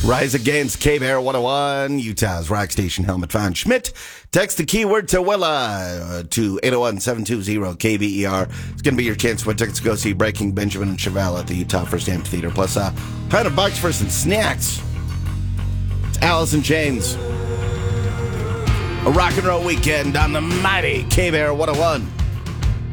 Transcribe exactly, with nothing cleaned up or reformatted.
Rise Against K B R one oh one, Utah's rock station. Helmut von Schmidt. Text the keyword to Willa uh, to eight oh one, seven two zero, K B E R. It's going to be your chance to win tickets to go see Breaking Benjamin and Chevelle at the Utah First Amphitheater. Plus, uh, one hundred bucks for some snacks. It's Alice in Chains. A rock and roll weekend on the mighty K B R one oh one.